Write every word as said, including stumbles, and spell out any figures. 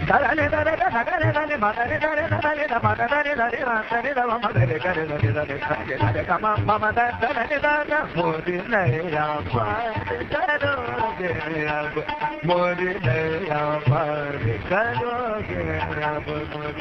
దరని దరని దరని దరని మదరి దరని దరని మదరి దరని మదరి దమ మదరి కరి దరి దరి కరి దరి కమ మమ దరని దర మోది నయా పారి కరోగే అబ్ మోది నయా పారి కరోగే అబ్